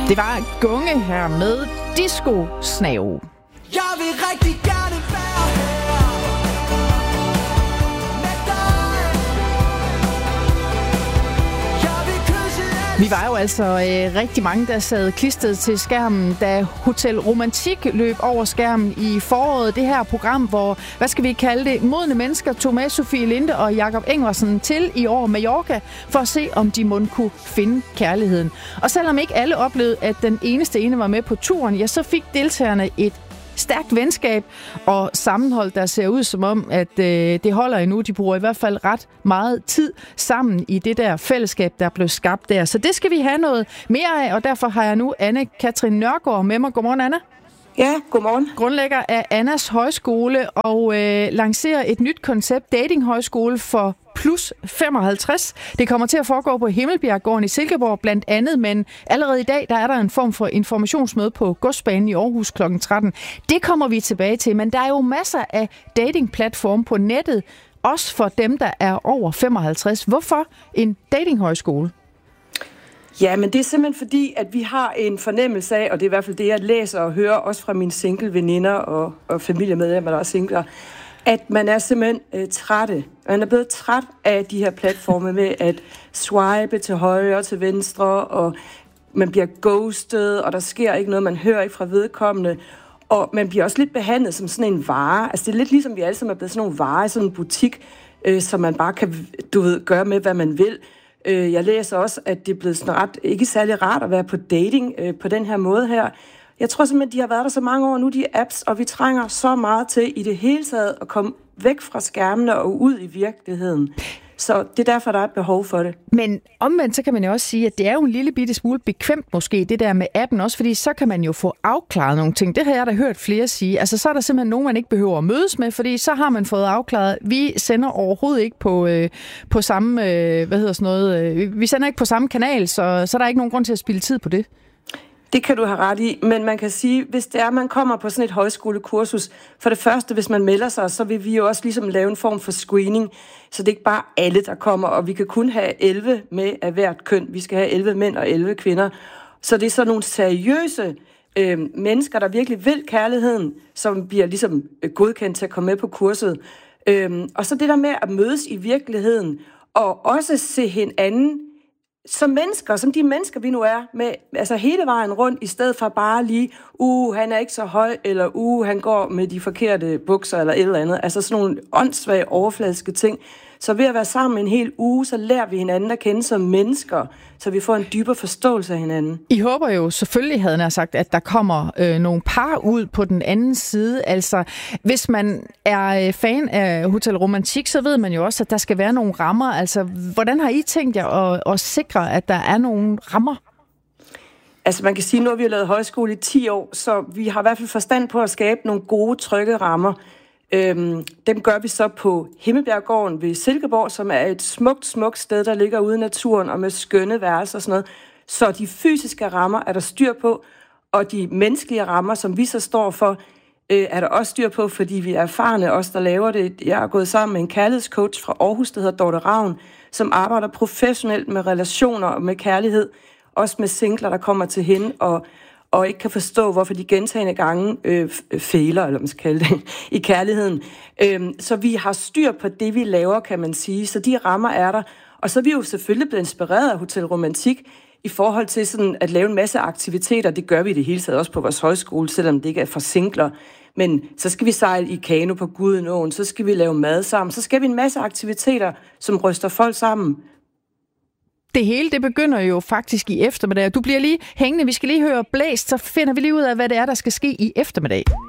Det var Gunge her med Disco Snav. Jeg vil rigtig gerne være her med dig. Jeg vil kysse. Vi var jo altså rigtig mange, der sad klistret til skærmen, da Hotel Romantik løb over skærmen i foråret. Det her program, hvor, hvad skal vi kalde det, modne mennesker tog med Sofie Linde og Jakob Engvarsen til i år Mallorca, for at se, om de måtte kunne finde kærligheden. Og selvom ikke alle oplevede, at den eneste ene var med på turen, ja, så fik deltagerne et stærkt venskab og sammenhold, der ser ud som om, at det holder endnu. De bruger i hvert fald ret meget tid sammen i det der fællesskab, der blev skabt der. Så det skal vi have noget mere af, og derfor har jeg nu Anne-Katrin Nørgaard med mig. Godmorgen, Anna. Ja, godmorgen. Grundlægger af Annas Højskole og lancerer et nyt koncept, datinghøjskole for plus 55. Det kommer til at foregå på Himmelbjerggården i Silkeborg blandt andet, men allerede i dag der er der en form for informationsmøde på Godsbanen i Aarhus kl. 13. Det kommer vi tilbage til, men der er jo masser af datingplatforme på nettet, også for dem, der er over 55. Hvorfor en datinghøjskole? Ja, men det er simpelthen fordi, at vi har en fornemmelse af, og det er i hvert fald det, jeg læser og hører, også fra mine single-veninder og familiemedlemmer, der er singler, at man er simpelthen trætte. Man er blevet træt af de her platforme med at swipe til højre og til venstre, og man bliver ghostet, og der sker ikke noget, man hører ikke fra vedkommende, og man bliver også lidt behandlet som sådan en vare. Altså det er lidt ligesom, vi alle sammen er blevet sådan nogle varer i sådan en butik, som man bare kan, gøre med, hvad man vil. Jeg læser også, at det er blevet sådan ikke særlig rart at være på dating på den her måde her. Jeg tror simpelthen, de har været der så mange år nu, de apps, og vi trænger så meget til i det hele taget at komme væk fra skærmene og ud i virkeligheden. Så det er derfor, der er et behov for det. Men omvendt, så kan man jo også sige, at det er jo en lille bitte smule bekvemt måske, det der med appen også, fordi så kan man jo få afklaret nogle ting. Det har jeg da hørt flere sige. Altså, så er der simpelthen nogen, man ikke behøver at mødes med, fordi så har man fået afklaret. Vi sender overhovedet ikke på samme, vi sender ikke på samme kanal, så er der ikke nogen grund til at spilde tid på det. Det kan du have ret i, men man kan sige, hvis det er, man kommer på sådan et højskolekursus, for det første, hvis man melder sig, så vil vi jo også ligesom lave en form for screening, så det er ikke bare alle, der kommer, og vi kan kun have 11 med af hvert køn. Vi skal have 11 mænd og 11 kvinder. Så det er sådan nogle seriøse mennesker, der virkelig vil kærligheden, som bliver ligesom godkendt til at komme med på kurset. Og så det der med at mødes i virkeligheden, og også se hinanden som mennesker, som de mennesker, vi nu er, med, altså hele vejen rundt, i stedet for bare lige, han er ikke så høj, eller han går med de forkerte bukser, eller et eller andet. Altså sådan nogle åndssvage, overfladiske ting. Så ved at være sammen en hel uge, så lærer vi hinanden at kende som mennesker, så vi får en dybere forståelse af hinanden. I håber jo selvfølgelig, havde jeg sagt, at der kommer nogle par ud på den anden side. Altså, hvis man er fan af Hotel Romantik, så ved man jo også, at der skal være nogle rammer. Altså, hvordan har I tænkt jer at sikre, at der er nogle rammer? Altså, man kan sige, at nu har vi lavet højskole i 10 år, så vi har i hvert fald forstand på at skabe nogle gode, trygge rammer. Dem gør vi så på Himmelbjerggården ved Silkeborg, som er et smukt sted, der ligger ude i naturen og med skønne værelser og sådan noget. Så de fysiske rammer er der styr på, og de menneskelige rammer, som vi så står for, er der også styr på, fordi vi er erfarne, os der laver det. Jeg har gået sammen med en kærlighedscoach fra Aarhus, der hedder Dorte Ravn, som arbejder professionelt med relationer og med kærlighed, også med singler, der kommer til hende og ikke kan forstå, hvorfor de gentagne gange fejler, eller man skal kalde det, i kærligheden. Så vi har styr på det, vi laver, kan man sige. Så de rammer er der. Og så er vi jo selvfølgelig blevet inspireret af Hotel Romantik i forhold til sådan at lave en masse aktiviteter. Det gør vi i det hele taget også på vores højskole, selvom det ikke er for singler. Men så skal vi sejle i kano på Gudenåen, så skal vi lave mad sammen, så skal vi en masse aktiviteter, som ryster folk sammen. Det hele, det begynder jo faktisk i eftermiddag. Du bliver lige hængende. Vi skal lige høre Blæst, så finder vi lige ud af, hvad det er, der skal ske i eftermiddag.